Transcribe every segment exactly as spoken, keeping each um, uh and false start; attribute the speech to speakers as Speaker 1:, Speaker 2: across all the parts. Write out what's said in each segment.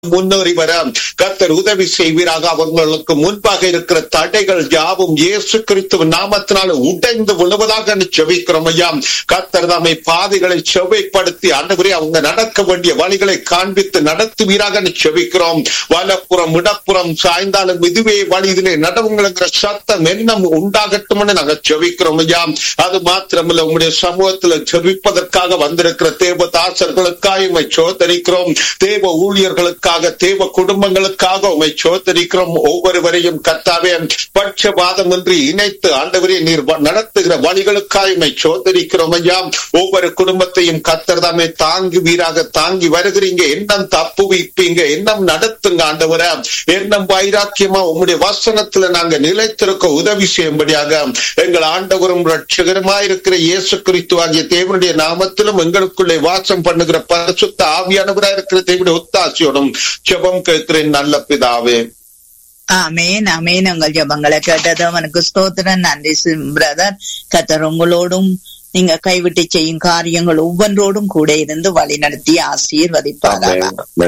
Speaker 1: முன்னேறி வர கர்த்தர் உதவி செய்வீராக. அவங்களுக்கு முன்பாக இருக்கிற தடைகள் யாவும் இயேசு கிறிஸ்துவின் நாமத்தினால உடைந்து விழுவதாக ஜெபிக்கிறோம் ஐயா. கர்த்தர் தாமே பாதைகளை செவ்வைப்படுத்தி ஆண்டவரே அவங்க நடக்க வேண்டிய வழிகளை காண்பித்து நடத்துவீராக ஜெபிக்கிறோம். வலப்புறம் இடப்புறம் சாய்ந்தாலும் இதுவே வழி, இதிலே நடவுங்கிற சத்தம் எண்ணம் உண்டாகட்டும் நாங்க ஜெபிக்கிறோம் ஐயா. அது மாத்திரமல்ல, உங்களுடைய சமூகத்துல ஜெபிப்பதற்காக வந்திருக்கிற தேவ தாசர்களுக்காக உம்மை சோதரிக்கிறோம். தேவ ஊழியர்களுக்காக, தேவ குடும்பங்களுக்காக உம்மை சோதரிக்கிறோம். ஒவ்வொருவரையும் கர்த்தாவே பட்சபாதமின்றி இணைத்து ஆண்டவரே நீர் நடத்துகிற வழிகளுக்காக உம்மை சோதரிக்கிறோம் ஐயா. ஒவ்வொரு குடும்பத்தையும் கர்த்தர் தாமே தாங்குவீராக. தாங்கி வருகிறீங்க, எண்ணம் தப்புவிப்பீங்க, எண்ணம் நடத்துங்க ஆண்டவரே. எண்ணம் வைராக்கியமா உம்முடைய வசனத்துல நாங்க நிலைத்திருக்க உதவி செய்யும்படியாக எங்கள் ஆண்டவரும் ரட்சகருமாயிருக்கிற இயேசு கிறிஸ்து ஆகிய தேவனுடைய நாமத்திலும் எங்களுக்குள்ளே வாசம் பண்ணுகிற பரிசுத்த ஆவியானவராக இருக்கிற தேவனுடைய ஒத்தாசையோடும் ஜெபம் கேட்கிறேன் நல்ல பிதாவே.
Speaker 2: ஆமேன் ஆமேன். உங்கள் ஜெபங்களை கேட்டது அவனுக்கு ஸ்தோத்திரம். நன்றி பிரதர். கர்த்தர் உங்களோடும் நீங்க கைவிட்டு செய்யும் காரியங்கள் ஒவ்வொன்றோடும் கூட இருந்து வழி நடத்தி ஆசீர்வதிப்பாராக.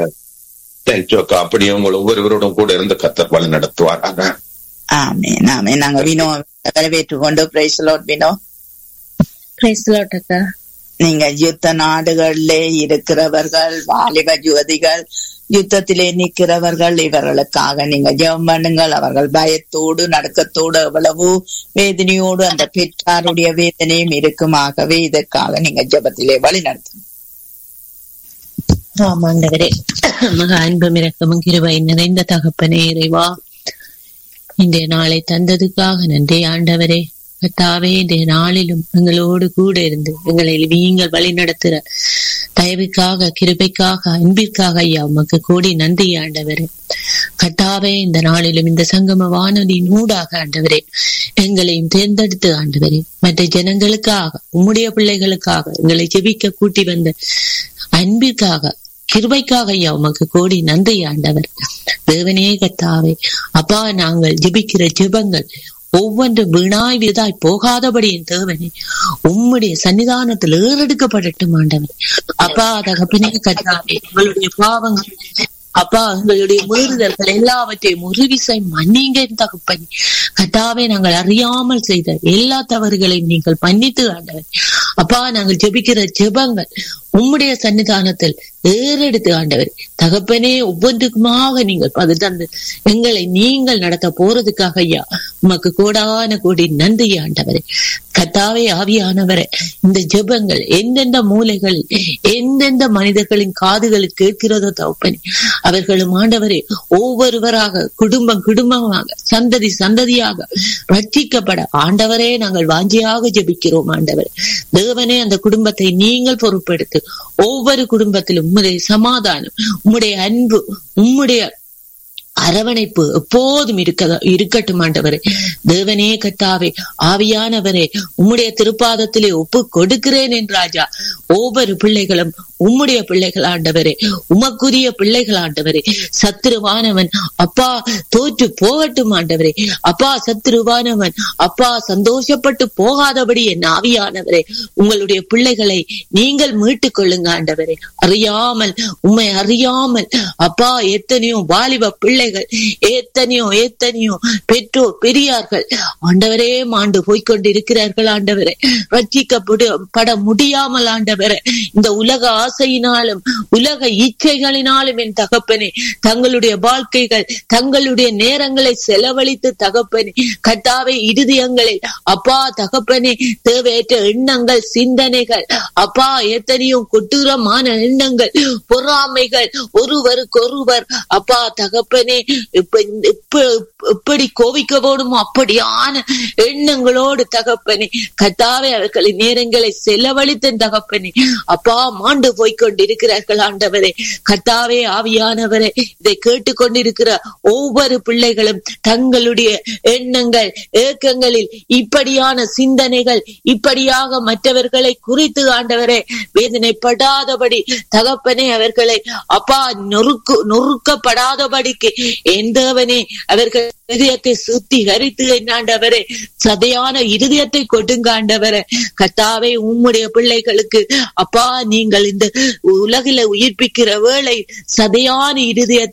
Speaker 1: அப்படியே உங்கள் ஒவ்வொருவரோடும் கூட இருந்து கர்த்தர் வழி நடத்துவாராக.
Speaker 2: ஆமேன் ஆமேன். நாங்க வினோ வரவேற்றுக் கொண்டு price Lord. Vino
Speaker 3: price Lord அக்கா.
Speaker 2: நீங்க யுத்த நாடுகளிலே இருக்கிறவர்கள், வாலிப யுவதிகள், யுத்தத்திலே நிற்கிறவர்கள், இவர்களுக்காக நீங்க ஜெபம் பண்ணுங்கள். அவர்கள் பயத்தோடு நடுக்கத்தோடு எவ்வளவு வேதனையோடு அந்த பெற்றாருடைய வேதனையும் இருக்குமாகவே இதற்காக நீங்க ஜெபத்திலே வழி நடத்தும்.
Speaker 3: ஆமாண்டவரே, மகா அன்பும் இரக்கமும் கிருபை நிறைந்த தகப்பனே இறைவா, இன்றைய நாளை தந்ததுக்காக நன்றி ஆண்டவரே. கர்த்தாவே, இன்றைய நாளிலும் எங்களோடு கூட இருந்து எங்களை நீங்கள் வழி நடத்துற தயவுக்காக, கிருபைக்காக, அன்பிற்காக ஐயா உமக்கு கூடி நன்றி ஆண்டவரே. கர்த்தாவே, இந்த நாளிலும் இந்த சங்கம வானொலி நூடாக ஆண்டவரே எங்களையும் தேர்ந்தெடுத்து ஆண்டவரே மற்ற ஜனங்களுக்காக, உம்முடைய பிள்ளைகளுக்காக எங்களை ஜெபிக்க கூட்டி வந்த அன்பிற்காக, கிருபைக்காக ஐயா உமக்கு கோடி நன்றி ஆண்டவர். தேவனே கர்த்தாவே, அப்பா, நாங்கள் ஜெபிக்கிற ஜெபங்கள் ஒவ்வொன்றும் வீணாய் விதாய் போகாதபடி என் தேவனே உம்முடைய சன்னிதானத்தில் ஏறெடுக்கப்படட்டும் ஆண்டவர். அப்பா தகப்பனே கர்த்தாவே, எங்களுடைய பாவங்கள் அப்பா, எங்களுடைய மீறுதல்கள் எல்லாவற்றையும் ஒரு விசை மன்னிங்க தகப்பனே. கர்த்தாவே, நாங்கள் அறியாமல் செய்த எல்லா தவறுகளையும் நீங்கள் மன்னித்து ஆண்டவர். அப்பா, நாங்கள் ஜெபிக்கிற ஜெபங்கள் உம்முடைய சன்னிதானத்தில் ஏறெடுத்து ஆண்டவர் தகப்பனே ஒவ்வொன்றுக்குமாக நீங்கள் பதில் தந்து எங்களை நீங்கள் நடத்த போறதுக்காக ஐயா உமக்கு கோடான கோடி நன்றி ஆண்டவரே. கர்த்தாவே, ஆவியானவரே, இந்த ஜெபங்கள் எந்தெந்த மூலைகளில் எந்தெந்த மனிதர்களின் காதுகளில் கேட்கிறதோ தகப்பனே, அவர்களும் ஆண்டவரே ஒவ்வொருவராக, குடும்பம் குடும்பமாக, சந்ததி சந்ததியாக ரட்சிக்கப்பட ஆண்டவரே நாங்கள் வாஞ்சியாக ஜெபிக்கிறோம் ஆண்டவர். தேவனே, அந்த குடும்பத்தை நீங்கள் பொறுப்பெடுத்து ஒவ்வொரு குடும்பத்திலும் உம்முடைய சமாதானம், உம்முடைய அன்பு, உம்முடைய அரவணைப்பு எப்போதும் இருக்க இருக்கட்டும் ஆண்டவரே. தேவனே கர்த்தாவே, ஆவியானவரே, உம்முடைய திருப்பாதத்திலே ஒப்பு கொடுக்கிறேன் என் ராஜா. ஒவ்வொரு பிள்ளைகளும் உம்முடைய பிள்ளைகள் ஆண்டவரே, உமக்குரிய பிள்ளைகள் ஆண்டவரே. சத்துருவானவன் அப்பா தோற்று போகட்டும் ஆண்டவரே. அப்பா, சத்துருவானவன் அப்பா சந்தோஷப்பட்டு போகாதபடி என் ஆவியானவரே உங்களுடைய பிள்ளைகளை நீங்கள் மீட்டுக் கொள்ளுங்க ஆண்டவரே. அறியாமல், உம்மை அறியாமல் அப்பா எத்தனையோ வாலிப பிள்ளைகள், எத்தனையோ எத்தனையோ பெற்றோர் பெரியார்கள் ஆண்டவரே மாண்டு போய்கொண்டிருக்கிறார்கள் ஆண்டவரே. ரட்சிக்கப்பட முடியாமல் ஆண்டவரே இந்த உலக ஆசையினாலும் உலக இச்சைகளினாலும் என் தகப்பனே தங்களுடைய வாழ்க்கைகள், தங்களுடைய நேரங்களை செலவழித்து தகப்பனே கர்த்தாவே இருதயங்களை அப்பா தகப்பனே தேவையற்ற எண்ணங்கள், சிந்தனைகள் அப்பா எத்தனையோ கொடூரமான எண்ணங்கள், பொறாமைகள், ஒருவருக்கொருவர் அப்பா தகப்பனே எப்படி கோவிக்க போடுமோ அப்படியான எண்ணங்களோடு தகப்பனே கர்த்தாவே அவர்களின் நேரங்களை செலவழித்த தகப்பனே அப்பா மாண்டு போய்கொண்டிருக்கிறார்கள் ஆண்டவரே. கர்த்தாவே, ஆவியானவரே, இதை கேட்டுக்கொண்டிருக்கிற ஒவ்வொரு பிள்ளைகளும் தங்களுடைய எண்ணங்கள், ஏக்கங்களில் இப்படியான சிந்தனைகள், இப்படியாக மற்றவர்களை குறித்து ஆண்டவரே வேதனைப்படாதபடி தகப்பனே அவர்களை அப்பா நொறுக்கு நொறுக்கப்படாதபடிக்கு எந்தவனே அவர்கள் இருதயத்தை சுத்திகரித்து ஆண்டவரே சதையான இருதயத்தை கொடுங்க ஆண்டவரே. கர்த்தாவே, உம்முடைய பிள்ளைகளுக்கு அப்பா நீங்கள் இந்த இந்த உலகில உயிர்ப்பிக்கிற வேளை சதையான இருதயத்தை